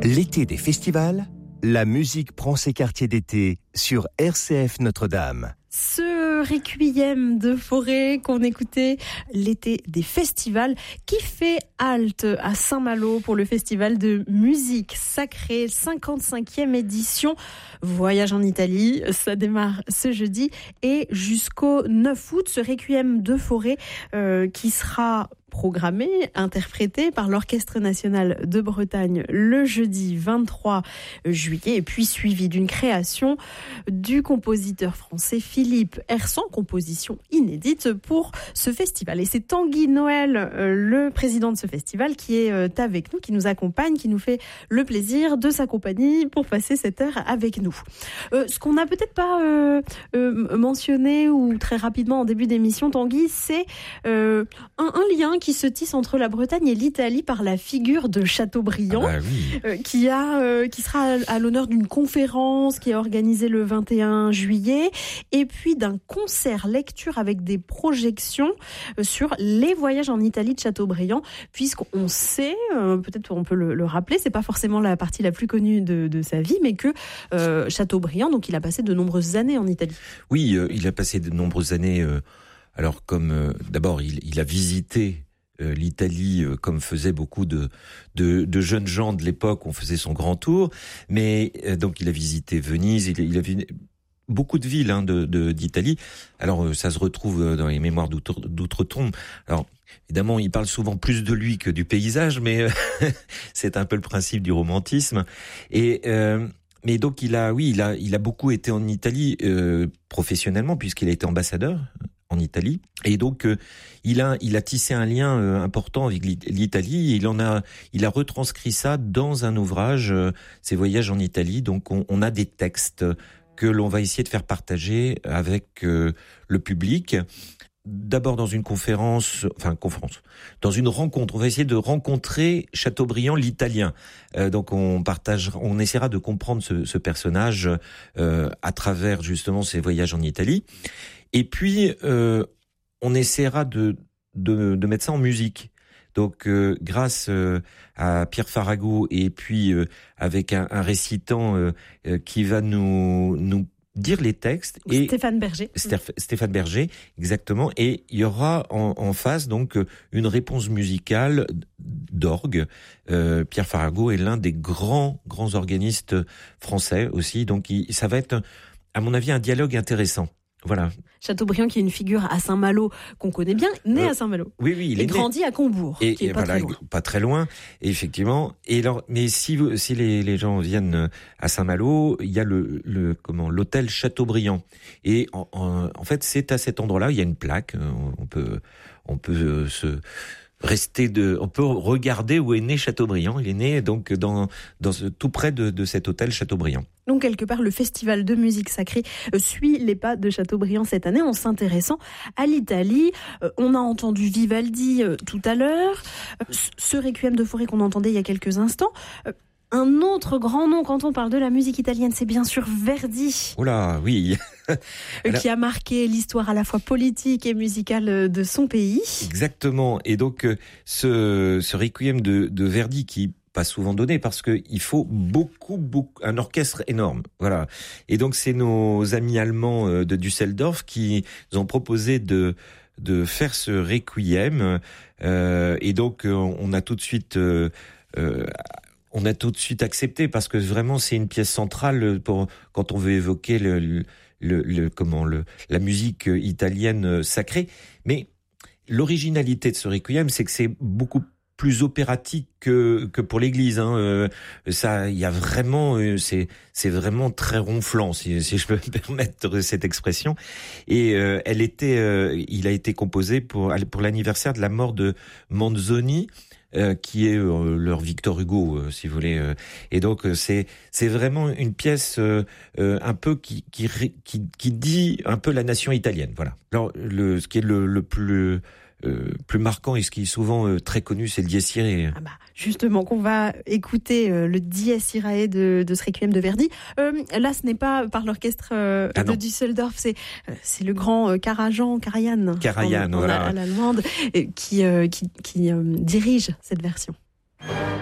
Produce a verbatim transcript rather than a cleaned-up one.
L'été des festivals, la musique prend ses quartiers d'été sur R C F Notre-Dame. Ce requiem de Fauré qu'on écoutait l'été des festivals qui fait halte à Saint-Malo pour le festival de musique sacrée, cinquante-cinquième édition. Voyage en Italie, ça démarre ce jeudi et jusqu'au neuf août. Ce requiem de Fauré euh, qui sera programmé, interprété par l'Orchestre national de Bretagne le jeudi vingt-trois juillet et puis suivi d'une création du compositeur français Philippe Hersan, composition inédite pour ce festival. Et c'est Tanguy Noël, euh, le président de ce festival, qui est euh, avec nous, qui nous accompagne, qui nous fait le plaisir de sa compagnie pour passer cette heure avec nous. Euh, ce qu'on n'a peut-être pas euh, euh, mentionné ou très rapidement en début d'émission, Tanguy, c'est euh, un, un lien qui se tisse entre la Bretagne et l'Italie par la figure de Chateaubriand, ah bah oui. euh, qui, a, euh, qui sera à, à l'honneur d'une conférence qui est organisée le vingt et un juillet, et puis d'un concert lecture avec des projections euh, sur les voyages en Italie de Chateaubriand, puisqu'on sait, euh, peut-être on peut le, le rappeler, c'est pas forcément la partie la plus connue de, de sa vie, mais que euh, Chateaubriand, donc il a passé de nombreuses années en Italie. Oui, euh, il a passé de nombreuses années, euh, alors comme, euh, d'abord il, il a visité Euh, l'Italie, euh, comme faisaient beaucoup de, de, de jeunes gens de l'époque, on faisait son grand tour, mais euh, donc il a visité Venise, il, il a vu beaucoup de villes hein, de, de, d'Italie. Alors euh, ça se retrouve dans les mémoires d'outre, d'outre-tombe. Alors évidemment, il parle souvent plus de lui que du paysage, mais euh, c'est un peu le principe du romantisme. Et euh, mais donc il a, oui, il a, il a beaucoup été en Italie euh, professionnellement puisqu'il a été ambassadeur en Italie, et donc euh, il a il a tissé un lien euh, important avec l'Italie. Il en a il a retranscrit ça dans un ouvrage, euh, ses voyages en Italie. Donc on, on a des textes que l'on va essayer de faire partager avec euh, le public. D'abord dans une conférence, enfin conférence, dans une rencontre. On va essayer de rencontrer Chateaubriand, l'Italien. Euh, donc on partage, on essaiera de comprendre ce, ce personnage euh, à travers justement ses voyages en Italie. Et puis, euh, on essaiera de, de, de mettre ça en musique. Donc, euh, grâce euh, à Pierre Farago et puis euh, avec un, un récitant euh, euh, qui va nous, nous dire les textes. Et Stéphane Berger. Stéph- Stéphane Berger, exactement. Et il y aura en, en face donc une réponse musicale d'orgue. Euh, Pierre Farago est l'un des grands, grands organistes français aussi. Donc, il, ça va être, à mon avis, un dialogue intéressant. Voilà. Chateaubriand qui est une figure à Saint-Malo qu'on connaît bien, né euh, à Saint-Malo. Oui, oui, il et est grandi né. à Combourg, et, qui est et pas voilà, très loin. Pas très loin, effectivement. Et alors, mais si vous, si les, les gens viennent à Saint-Malo, il y a le, le comment, l'hôtel Chateaubriand. Et en, en, en fait, c'est à cet endroit-là, il y a une plaque. On peut, on peut se rester de, on peut regarder où est né Chateaubriand. Il est né donc dans, dans ce, tout près de, de cet hôtel Chateaubriand. Donc quelque part, le festival de musique sacrée suit les pas de Chateaubriand cette année en s'intéressant à l'Italie. Euh, on a entendu Vivaldi euh, tout à l'heure, euh, ce requiem de Fauré qu'on entendait il y a quelques instants. Euh, Un autre grand nom quand on parle de la musique italienne, c'est bien sûr Verdi. Oula, oui. Alors, qui a marqué l'histoire à la fois politique et musicale de son pays. Exactement. Et donc, ce, ce requiem de, de Verdi qui pas souvent donné parce que il faut beaucoup, beaucoup, un orchestre énorme. Voilà. Et donc, c'est nos amis allemands de Düsseldorf qui nous ont proposé de, de faire ce requiem. Euh, et donc, on a tout de suite, euh, euh, on a tout de suite accepté parce que vraiment c'est une pièce centrale pour quand on veut évoquer le, le, le, le comment le la musique italienne sacrée. Mais l'originalité de ce requiem, c'est que c'est beaucoup plus opératique que que pour l'église. Hein. Euh, ça, il y a vraiment, euh, c'est c'est vraiment très ronflant, si, si je peux me permettre cette expression. Et euh, elle était, euh, il a été composé pour pour l'anniversaire de la mort de Manzoni. Euh, qui est euh, leur Victor Hugo, euh, si vous voulez. Euh, et donc euh, c'est c'est vraiment une pièce euh, euh, un peu qui, qui qui qui dit un peu la nation italienne. Voilà. Alors le ce qui est le, le plus euh, plus marquant et ce qui est souvent euh, très connu, c'est le Dies Irae. Ah bah, justement, qu'on va écouter euh, le Dies Irae de, de ce requiem de Verdi. Euh, là, ce n'est pas par l'orchestre euh, ah de Düsseldorf, c'est euh, c'est le grand euh, Karajan, Karajan, Karajan, en, voilà. en, à l'allemande, euh, qui euh, qui, qui euh, dirige cette version.